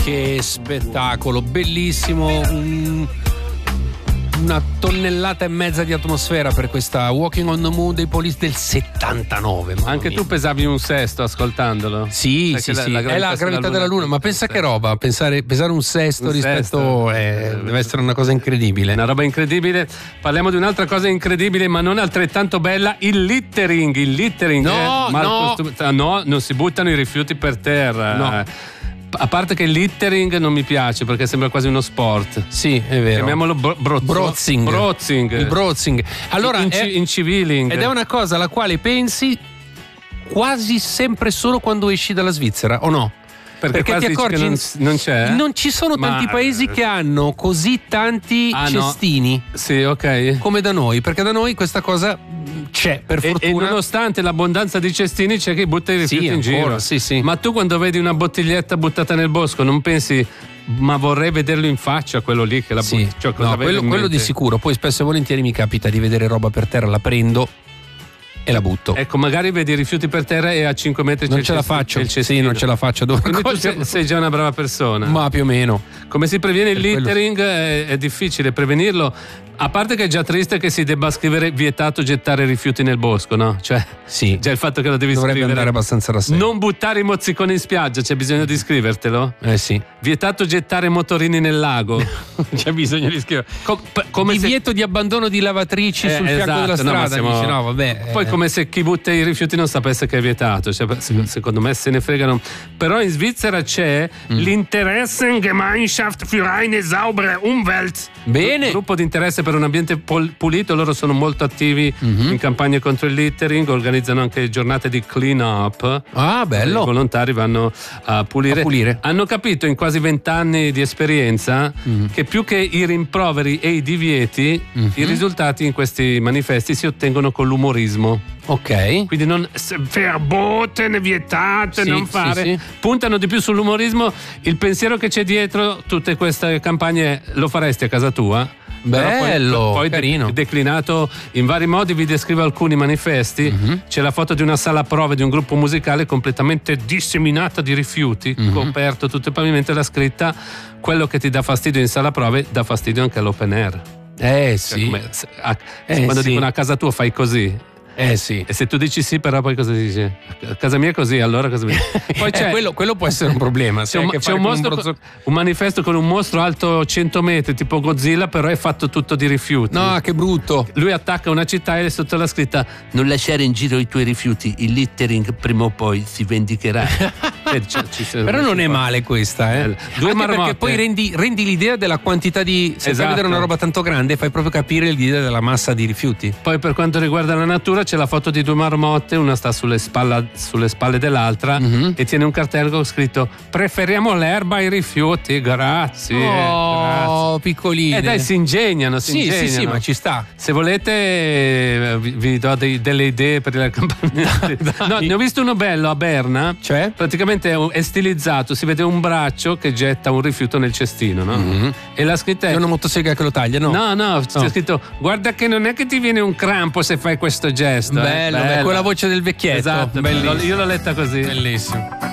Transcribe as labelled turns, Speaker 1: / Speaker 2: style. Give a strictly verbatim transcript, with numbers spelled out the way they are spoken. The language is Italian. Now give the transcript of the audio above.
Speaker 1: Che spettacolo, bellissimo. Un... una tonnellata e mezza di atmosfera per questa Walking on the Moon dei Police del settantanove.
Speaker 2: Anche
Speaker 1: mia.
Speaker 2: Tu pesavi un sesto ascoltandolo.
Speaker 1: Sì,
Speaker 2: Perché
Speaker 1: sì,
Speaker 2: la,
Speaker 1: sì.
Speaker 2: la
Speaker 1: È la gravità della Luna, ma pensa che roba, pensare, pesare un sesto
Speaker 2: un
Speaker 1: rispetto
Speaker 2: sesto.
Speaker 1: Eh, deve essere una cosa incredibile.
Speaker 2: Una roba incredibile. Parliamo di un'altra cosa incredibile, ma non altrettanto bella, il littering. Il littering.
Speaker 1: No,
Speaker 2: eh,
Speaker 1: no.
Speaker 2: Stu- no, non si buttano i rifiuti per terra.
Speaker 1: No.
Speaker 2: A parte che il littering non mi piace perché sembra quasi uno sport.
Speaker 1: Sì, è vero.
Speaker 2: Chiamiamolo bro- brozzo-
Speaker 1: Brozzing.
Speaker 2: brozzing.
Speaker 1: Il brozzing. Allora,
Speaker 2: In-
Speaker 1: è,
Speaker 2: inciviling.
Speaker 1: ed è una cosa alla quale pensi quasi sempre solo quando esci dalla Svizzera, o no?
Speaker 2: Perché,
Speaker 1: Perché ti
Speaker 2: quasi
Speaker 1: accorgi
Speaker 2: che non, non c'è?
Speaker 1: Non ci sono
Speaker 2: Ma-
Speaker 1: tanti paesi che hanno così tanti
Speaker 2: Ah, no.
Speaker 1: cestini
Speaker 2: Sì, ok.
Speaker 1: come da noi, perché da noi questa cosa c'è, per
Speaker 2: E, e
Speaker 1: fortuna.
Speaker 2: nonostante l'abbondanza di cestini c'è chi butta i rifiuti
Speaker 1: Sì,
Speaker 2: in
Speaker 1: ancora,
Speaker 2: giro.
Speaker 1: sì, sì.
Speaker 2: Ma tu quando vedi una bottiglietta buttata nel bosco non pensi ma vorrei vederlo in faccia quello lì che la
Speaker 1: Sì.
Speaker 2: butta? Cioè, cosa
Speaker 1: No,
Speaker 2: aveva
Speaker 1: quello,
Speaker 2: in
Speaker 1: quello di
Speaker 2: mente?
Speaker 1: sicuro. Poi spesso e volentieri mi capita di vedere roba per terra, la prendo e la butto.
Speaker 2: Ecco, magari vedi i rifiuti per terra e a cinque metri
Speaker 1: non
Speaker 2: c'è
Speaker 1: ce
Speaker 2: il
Speaker 1: la
Speaker 2: cestino-
Speaker 1: faccio.
Speaker 2: c'è il
Speaker 1: Sì,
Speaker 2: cestino.
Speaker 1: non ce la faccio. Devo
Speaker 2: Quindi tu
Speaker 1: raccoglierlo.
Speaker 2: sei, sei già una brava persona.
Speaker 1: Ma più o meno.
Speaker 2: Come si previene il
Speaker 1: Per quello-
Speaker 2: littering è, è difficile prevenirlo. A parte che è già triste che si debba scrivere vietato gettare rifiuti nel bosco, no? Cioè,
Speaker 1: Sì.
Speaker 2: già il fatto che lo devi
Speaker 1: Dovrebbe
Speaker 2: scrivere.
Speaker 1: andare abbastanza rassegno.
Speaker 2: Non buttare i mozziconi in spiaggia, c'è bisogno di scrivertelo?
Speaker 1: Eh sì.
Speaker 2: Vietato gettare motorini nel lago.
Speaker 1: C'è bisogno di scrivere.
Speaker 2: Com- p- come se-
Speaker 1: Divieto di abbandono di lavatrici
Speaker 2: Eh,
Speaker 1: sul fianco
Speaker 2: esatto,
Speaker 1: della
Speaker 2: no, ma
Speaker 1: strada.
Speaker 2: siamo-
Speaker 1: Dici, no, vabbè.
Speaker 2: Poi
Speaker 1: eh.
Speaker 2: come se chi butta i rifiuti non sapesse che è vietato, cioè, se- secondo me se ne fregano. Però in Svizzera c'è
Speaker 1: Mm.
Speaker 2: l'Interessengemeinschaft für eine saubere Umwelt.
Speaker 1: Bene.
Speaker 2: Gruppo di interesse per un ambiente pol- pulito, loro sono molto attivi
Speaker 1: Mhm.
Speaker 2: in campagne contro il littering, organizzano anche giornate di clean up.
Speaker 1: Ah, bello.
Speaker 2: I volontari vanno a pulire.
Speaker 1: A pulire.
Speaker 2: Hanno capito in quasi vent'anni di esperienza
Speaker 1: Mm.
Speaker 2: che più che i rimproveri e i divieti,
Speaker 1: Mhm.
Speaker 2: i risultati in questi manifesti si ottengono con l'umorismo.
Speaker 1: Ok.
Speaker 2: Quindi non verboten, vietate,
Speaker 1: Sì,
Speaker 2: non
Speaker 1: sì,
Speaker 2: fare.
Speaker 1: sì.
Speaker 2: Puntano di più sull'umorismo. Il pensiero che c'è dietro tutte queste campagne lo faresti a casa tua? Però poi-
Speaker 1: Bello,
Speaker 2: poi, de-
Speaker 1: carino.
Speaker 2: declinato in vari modi. Vi descrivo alcuni manifesti.
Speaker 1: Mhm.
Speaker 2: C'è la foto di una sala prove di un gruppo musicale completamente disseminata di rifiuti,
Speaker 1: Mhm.
Speaker 2: coperto tutto il pavimento, e la scritta: quello che ti dà fastidio in sala prove dà fastidio anche all'open air.
Speaker 1: Eh
Speaker 2: Cioè,
Speaker 1: sì.
Speaker 2: come- se- a-
Speaker 1: Eh,
Speaker 2: quando
Speaker 1: sì.
Speaker 2: dicono a casa tua fai così.
Speaker 1: Eh sì.
Speaker 2: E se tu dici sì, però poi cosa dici? A casa mia è così, allora cosa mi... Poi c'è,
Speaker 1: Eh, quello, quello può essere un problema.
Speaker 2: c'è,
Speaker 1: se hai
Speaker 2: un,
Speaker 1: a che
Speaker 2: c'è
Speaker 1: fare
Speaker 2: un
Speaker 1: con
Speaker 2: mostro,
Speaker 1: brozzo-
Speaker 2: un manifesto con un mostro alto cento metri, tipo Godzilla, però è fatto tutto di rifiuti.
Speaker 1: No, che brutto.
Speaker 2: Lui attacca una città e sotto la scritta: non lasciare in giro i tuoi rifiuti, il littering prima o poi si vendicherà. Eh, ci- ci- ci-
Speaker 1: Però non è male questa, eh.
Speaker 2: Due
Speaker 1: Anche
Speaker 2: marmotte.
Speaker 1: perché poi rendi, rendi l'idea della quantità di. Se
Speaker 2: Esatto.
Speaker 1: fai vedere una roba tanto grande, fai proprio capire l'idea della massa di rifiuti.
Speaker 2: Poi per quanto riguarda la natura c'è la foto di due marmotte, una sta sulle, spalla- sulle spalle dell'altra
Speaker 1: Mhm.
Speaker 2: e tiene un cartello con scritto: preferiamo l'erba ai rifiuti, grazie.
Speaker 1: Oh, piccoline.
Speaker 2: E dai, si ingegnano, si
Speaker 1: Sì,
Speaker 2: ingegnano.
Speaker 1: sì, sì, ma ci sta.
Speaker 2: Se volete eh, vi, vi do dei- delle idee per la campagna. No, ne ho visto uno bello a Berna.
Speaker 1: Cioè?
Speaker 2: Praticamente è, un- è stilizzato, si vede un braccio che getta un rifiuto nel cestino, no?
Speaker 1: Mhm.
Speaker 2: E la scritta è:
Speaker 1: È una motosega che lo taglia, no?
Speaker 2: no, no, c'è
Speaker 1: No.
Speaker 2: scritto: guarda che non è che ti viene un crampo se fai questo gesto. eh."
Speaker 1: Bello,
Speaker 2: Bella.
Speaker 1: con la voce del vecchietto.
Speaker 2: Esatto,
Speaker 1: Bellissimo.
Speaker 2: io l'ho letta così.
Speaker 1: Bellissimo.